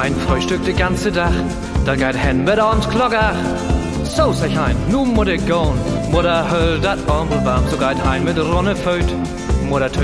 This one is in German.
ein Frühstück de ganze Tag, da geht hen mit abends Glocker. So sag ich ein, nu muss ich gehen. Mutter höll dat Ampel warm, so geht hein mit Ronne Föt. Mutter